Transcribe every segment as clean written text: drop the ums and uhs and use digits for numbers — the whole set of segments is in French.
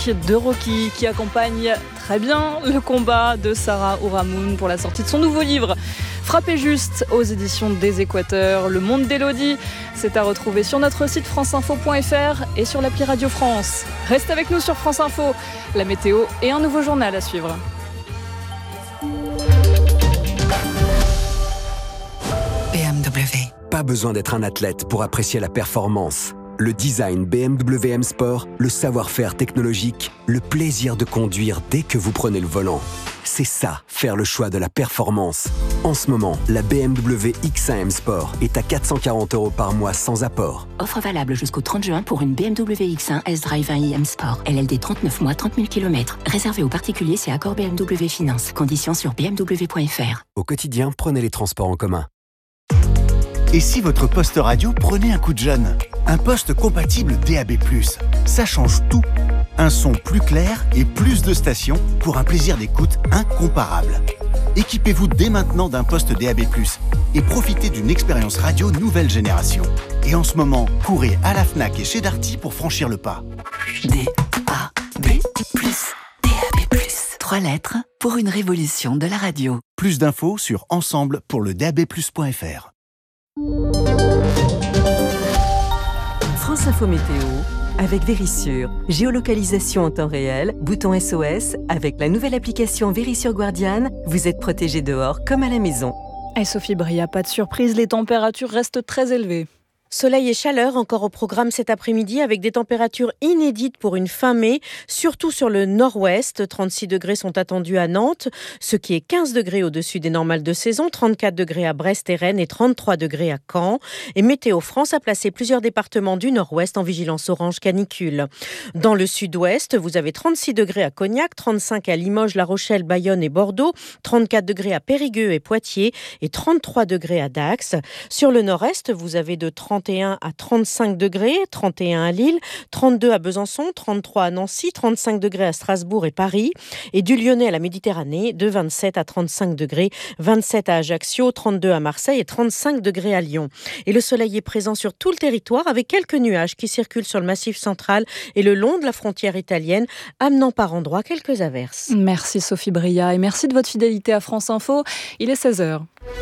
de Rocky qui accompagne très bien le combat de Sarah Ouramoun pour la sortie de son nouveau livre Frappez juste aux éditions des Équateurs. Le monde d'Élodie, c'est à retrouver sur notre site franceinfo.fr et sur l'appli Radio France. Reste avec nous sur France Info, la météo et un nouveau journal à suivre. BMW. Pas besoin d'être un athlète pour apprécier la performance. Le design BMW M Sport, le savoir-faire technologique, le plaisir de conduire dès que vous prenez le volant. C'est ça, faire le choix de la performance. En ce moment, la BMW X1 M Sport est à 440 € par mois sans apport. Offre valable jusqu'au 30 juin pour une BMW X1 S-Drive 1i M Sport. LLD 39 mois, 30 000 km. Réservé aux particuliers, c'est accord BMW Finance. Conditions sur bmw.fr. Au quotidien, prenez les transports en commun. Et si votre poste radio prenait un coup de jeune ? Un poste compatible DAB+, ça change tout. Un son plus clair et plus de stations pour un plaisir d'écoute incomparable. Équipez-vous dès maintenant d'un poste DAB+, et profitez d'une expérience radio nouvelle génération. Et en ce moment, courez à la Fnac et chez Darty pour franchir le pas. DAB+. DAB+. 3 lettres pour une révolution de la radio. Plus d'infos sur ensemble pour le dabplus.fr. France Info Météo avec Vérissure. Géolocalisation en temps réel, bouton SOS. Avec la nouvelle application Vérissure Guardian, vous êtes protégé dehors comme à la maison. Et Sophie Bria, pas de surprise, les températures restent très élevées. Soleil et chaleur encore au programme cet après-midi avec des températures inédites pour une fin mai, surtout sur le nord-ouest. 36 degrés sont attendus à Nantes, ce qui est 15 degrés au-dessus des normales de saison, 34 degrés à Brest et Rennes et 33 degrés à Caen. Et Météo France a placé plusieurs départements du nord-ouest en vigilance orange canicule. Dans le sud-ouest, vous avez 36 degrés à Cognac, 35 à Limoges, La Rochelle, Bayonne et Bordeaux, 34 degrés à Périgueux et Poitiers et 33 degrés à Dax. Sur le nord-est, vous avez de 31 à 35 degrés, 31 à Lille, 32 à Besançon, 33 à Nancy, 35 degrés à Strasbourg et Paris, et du Lyonnais à la Méditerranée, de 27 à 35 degrés, 27 à Ajaccio, 32 à Marseille et 35 degrés à Lyon. Et le soleil est présent sur tout le territoire avec quelques nuages qui circulent sur le massif central et le long de la frontière italienne, amenant par endroits quelques averses. Merci Sophie Bria et merci de votre fidélité à France Info. Il est 16h.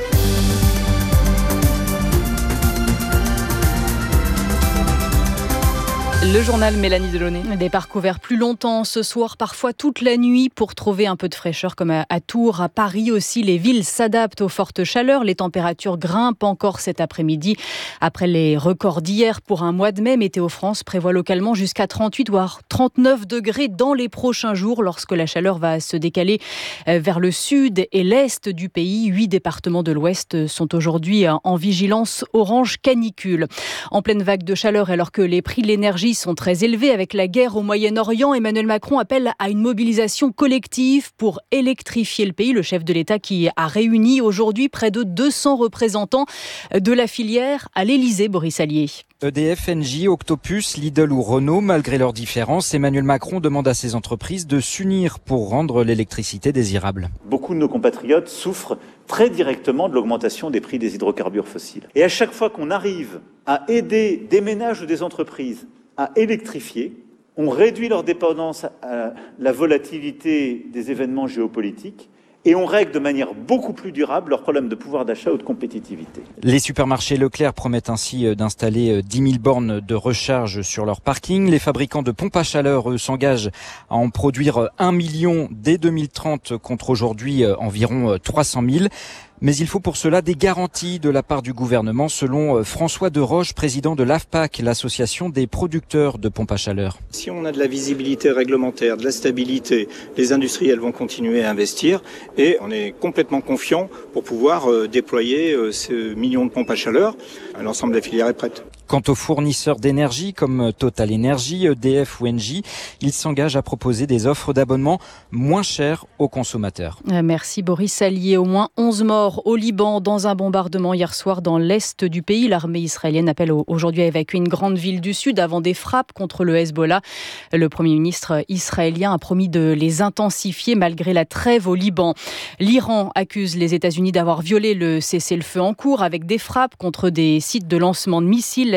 Le journal Mélanie Delaunay. Des parcs ouverts plus longtemps ce soir, parfois toute la nuit pour trouver un peu de fraîcheur comme à Tours, à Paris aussi. Les villes s'adaptent aux fortes chaleurs. Les températures grimpent encore cet après-midi. Après les records d'hier pour un mois de mai, Météo France prévoit localement jusqu'à 38 voire 39 degrés dans les prochains jours lorsque la chaleur va se décaler vers le sud et l'est du pays. 8 départements de l'ouest sont aujourd'hui en vigilance orange canicule. En pleine vague de chaleur alors que les prix de l'énergie sont très élevés avec la guerre au Moyen-Orient. Emmanuel Macron appelle à une mobilisation collective pour électrifier le pays. Le chef de l'État qui a réuni aujourd'hui près de 200 représentants de la filière à l'Élysée, Boris Allier. EDF, Engie, Octopus, Lidl ou Renault, malgré leurs différences, Emmanuel Macron demande à ces entreprises de s'unir pour rendre l'électricité désirable. Beaucoup de nos compatriotes souffrent très directement de l'augmentation des prix des hydrocarbures fossiles. Et à chaque fois qu'on arrive à aider des ménages ou des entreprises à électrifier, on réduit leur dépendance à la volatilité des événements géopolitiques et on règle de manière beaucoup plus durable leurs problèmes de pouvoir d'achat ou de compétitivité. Les supermarchés Leclerc promettent ainsi d'installer 10 000 bornes de recharge sur leur parking. Les fabricants de pompes à chaleur, eux, s'engagent à en produire 1 million dès 2030 contre aujourd'hui environ 300 000. Mais il faut pour cela des garanties de la part du gouvernement, selon François Deroche, président de l'AFPAC, l'association des producteurs de pompes à chaleur. Si on a de la visibilité réglementaire, de la stabilité, les industriels vont continuer à investir et on est complètement confiant pour pouvoir déployer ce million de pompes à chaleur. L'ensemble de la filière est prête. Quant aux fournisseurs d'énergie comme Total Energy, EDF ou Engie, ils s'engagent à proposer des offres d'abonnement moins chères aux consommateurs. Merci Boris Allier. Au moins 11 morts au Liban dans un bombardement hier soir dans l'est du pays. L'armée israélienne appelle aujourd'hui à évacuer une grande ville du sud avant des frappes contre le Hezbollah. Le Premier ministre israélien a promis de les intensifier malgré la trêve au Liban. L'Iran accuse les États-Unis d'avoir violé le cessez-le-feu en cours avec des frappes contre des sites de lancement de missiles la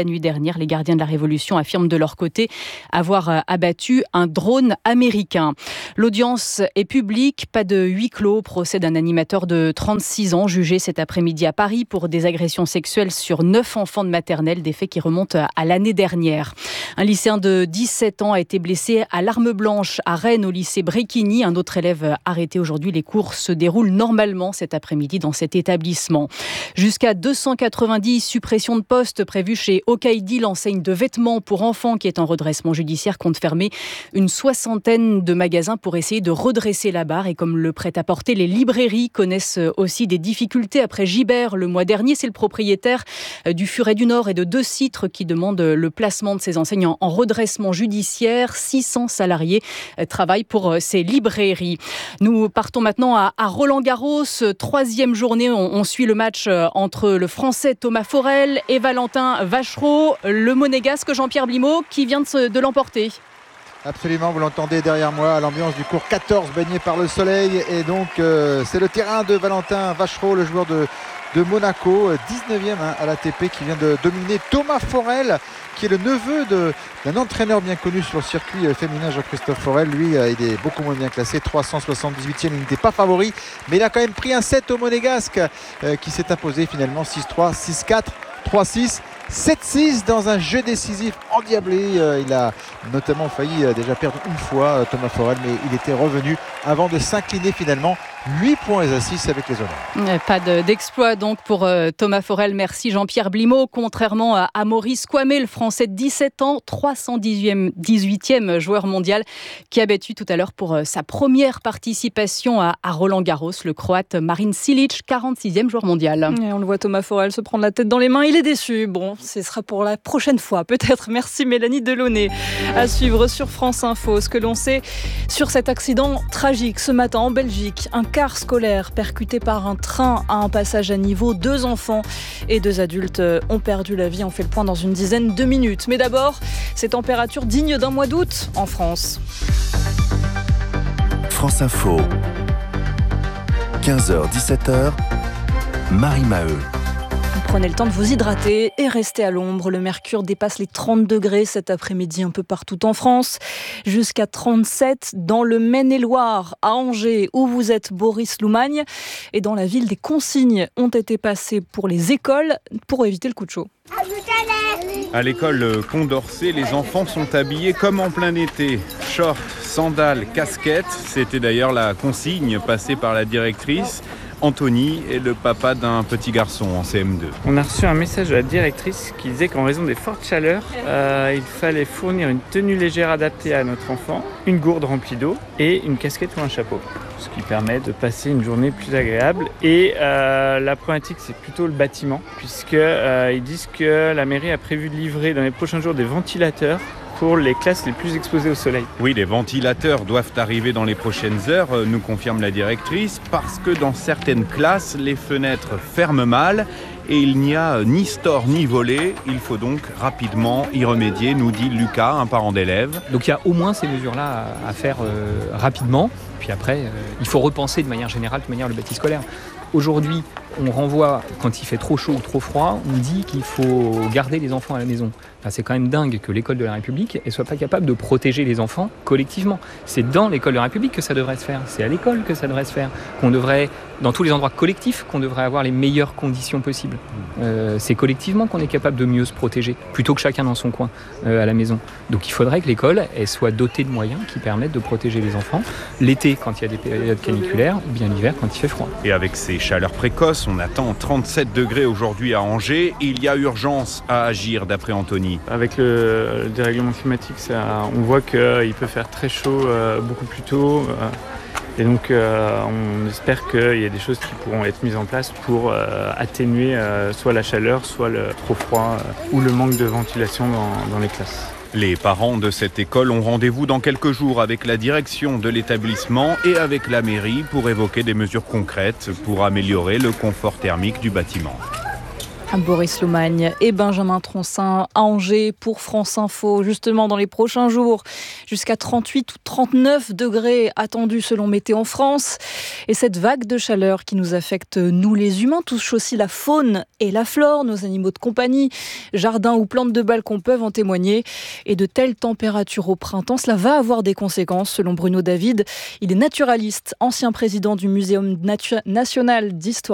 nuit dernière. Les gardiens de la Révolution affirment de leur côté avoir abattu un drone américain. L'audience est publique, pas de huis clos. Procès d'un animateur de 36 ans jugé cet après-midi à Paris pour des agressions sexuelles sur 9 enfants de maternelle, des faits qui remontent à l'année dernière. Un lycéen de 17 ans a été blessé à l'arme blanche à Rennes au lycée Bréquigny. Un autre élève arrêté aujourd'hui. Les cours se déroulent normalement cet après-midi dans cet établissement. Jusqu'à 290 suppressions de postes prévues chez Okaïdi, l'enseigne de vêtements pour enfants qui est en redressement judiciaire, compte fermer une 60aine de magasins pour essayer de redresser la barre. Et comme le prêt-à-porter, les librairies connaissent aussi des difficultés. Après Gibert, le mois dernier, c'est le propriétaire du Furet du Nord et de 2 Citres qui demande le placement de ces enseignes en redressement judiciaire. 600 salariés travaillent pour ces librairies. Nous partons maintenant à Roland-Garros. 3e journée, on suit le match entre le Français Thomas Forel et Valentin Vachereau, le Monégasque Jean-Pierre Blimaud qui vient de l'emporter. Absolument, vous l'entendez derrière moi, l'ambiance du court 14 baigné par le soleil. Et donc c'est le terrain de Valentin Vachereau, le joueur de Monaco, 19e à l'ATP, qui vient de dominer Thomas Forel, qui est le neveu d'un entraîneur bien connu sur le circuit féminin, Jean-Christophe Forel. Lui, il est beaucoup moins bien classé, 378e, il n'était pas favori, mais il a quand même pris un set au Monégasque qui s'est imposé finalement 6-3, 6-4, 3-6. 7-6 dans un jeu décisif endiablé. Il a notamment failli déjà perdre une fois Thomas Forel, mais il était revenu avant de s'incliner finalement 8 points à 6 avec les honneurs. Pas d'exploit donc pour Thomas Forel. Merci Jean-Pierre Blimaud. Contrairement à Maurice Kwame, le Français de 17 ans, 318e joueur mondial, qui a battu tout à l'heure pour sa première participation à Roland-Garros, le Croate Marin Cilic, 46e joueur mondial. Et on le voit Thomas Forel se prendre la tête dans les mains. Il est déçu. Bon, ce sera pour la prochaine fois, peut-être. Merci Mélanie Delaunay. À suivre sur France Info, ce que l'on sait sur cet accident tragique ce matin en Belgique. Un car scolaire percuté par un train à un passage à niveau. 2 enfants et 2 adultes ont perdu la vie. On fait le point dans une dizaine de minutes. Mais d'abord, ces températures dignes d'un mois d'août en France. France Info, 15h-17h, Marie Maheu. Prenez le temps de vous hydrater et restez à l'ombre. Le mercure dépasse les 30 degrés cet après-midi un peu partout en France. Jusqu'à 37 dans le Maine-et-Loire, à Angers, où vous êtes Boris Loumagne. Et dans la ville, des consignes ont été passées pour les écoles pour éviter le coup de chaud. À l'école Condorcet, les enfants sont habillés comme en plein été. Shorts, sandales, casquettes. C'était d'ailleurs la consigne passée par la directrice. Anthony est le papa d'un petit garçon en CM2. On a reçu un message de la directrice qui disait qu'en raison des fortes chaleurs, il fallait fournir une tenue légère adaptée à notre enfant, une gourde remplie d'eau et une casquette ou un chapeau. Ce qui permet de passer une journée plus agréable. Et la problématique, c'est plutôt le bâtiment, puisqu'ils disent que la mairie a prévu de livrer dans les prochains jours des ventilateurs pour les classes les plus exposées au soleil. Oui, les ventilateurs doivent arriver dans les prochaines heures, nous confirme la directrice, parce que dans certaines classes, les fenêtres ferment mal et il n'y a ni store ni volet. Il faut donc rapidement y remédier, nous dit Lucas, un parent d'élève. Donc il y a au moins ces mesures-là à faire rapidement. Puis après, il faut repenser de manière générale, le bâti scolaire. Aujourd'hui, on renvoie, quand il fait trop chaud ou trop froid, on dit qu'il faut garder les enfants à la maison. Enfin, c'est quand même dingue que l'école de la République ne soit pas capable de protéger les enfants collectivement. C'est dans l'école de la République que ça devrait se faire. C'est à l'école que ça devrait se faire. Qu'on devrait, dans tous les endroits collectifs, qu'on devrait avoir les meilleures conditions possibles. C'est collectivement qu'on est capable de mieux se protéger, plutôt que chacun dans son coin à la maison. Donc il faudrait que l'école elle soit dotée de moyens qui permettent de protéger les enfants. L'été, quand il y a des périodes caniculaires, ou bien l'hiver, quand il fait froid. Et avec ces chaleurs précoces, on attend 37 degrés aujourd'hui à Angers. Il y a urgence à agir, d'après Anthony. Avec le dérèglement climatique, on voit qu'il peut faire très chaud beaucoup plus tôt. Et donc on espère qu'il y a des choses qui pourront être mises en place pour atténuer soit la chaleur, soit le trop froid ou le manque de ventilation dans les classes. Les parents de cette école ont rendez-vous dans quelques jours avec la direction de l'établissement et avec la mairie pour évoquer des mesures concrètes pour améliorer le confort thermique du bâtiment. Boris Lomagne et Benjamin Troncin à Angers pour France Info. Justement, dans les prochains jours, jusqu'à 38 ou 39 degrés attendus selon Météo France. Et cette vague de chaleur qui nous affecte, nous les humains, touche aussi la faune et la flore. Nos animaux de compagnie, jardins ou plantes de balcon peuvent en témoigner. Et de telles températures au printemps, cela va avoir des conséquences, selon Bruno David. Il est naturaliste, ancien président du Muséum national d'histoire